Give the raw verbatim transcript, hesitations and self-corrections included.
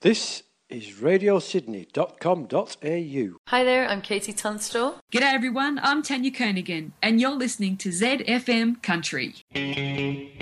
This is radio sydney dot com dot a u. Hi there, I'm Katie Tunstall. G'day everyone, I'm Tanya Kernaghan and you're listening to Z F M Country.